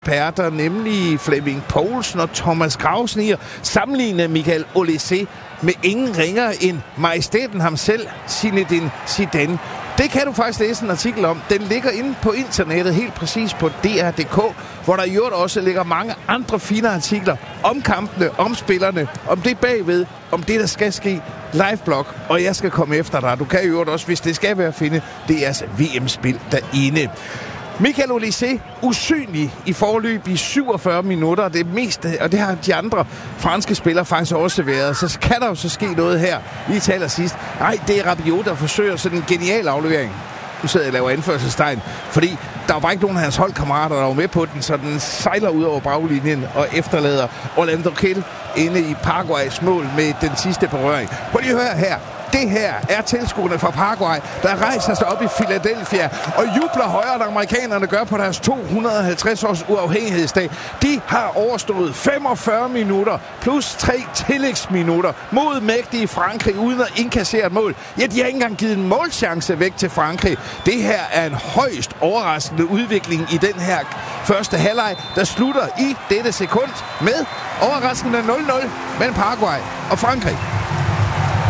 eksperter, nemlig Flemming Poulsen og Thomas Gravsniger, sammenligner Michael Olise med ingen ringere end majestæten ham selv, Zinedine Zidane. Det kan du faktisk læse en artikel om. Den ligger inde på internettet, helt præcis på DR.dk, hvor der i øvrigt også ligger mange andre fine artikler om kampene, om spillerne, om det bagved, om det, der skal ske. Liveblog, og jeg skal komme efter dig. Du kan i øvrigt også, hvis det skal være, finde DR's VM-spil derinde. Michael Olise, usynlig i forløb i 47 minutter, det meste, og det har de andre franske spillere faktisk også været. Så kan der jo så ske noget her lige til allersidst. Nej, det er Rabiot, der forsøger sådan en genial aflevering. Nu sidder jeg og laver anførselstegn, fordi der var bare ikke nogen af hans holdkammerater, der var med på den, så den sejler ud over baglinjen og efterlader Orlando Kill inde i Paraguays mål med den sidste berøring. Prøv lige at høre her. Det her er tilskuerne fra Paraguay, der rejser sig op i Philadelphia og jubler højere, end amerikanerne gør på deres 250 års uafhængighedsdag. De har overstået 45 minutter plus 3 tillægsminutter mod mægtige Frankrig uden at indkassere et mål. Ja, de har ikke engang givet en målchance væk til Frankrig. Det her er en højst overraskende udvikling i den her første halvleg, der slutter i dette sekund med overraskende 0-0 mellem Paraguay og Frankrig.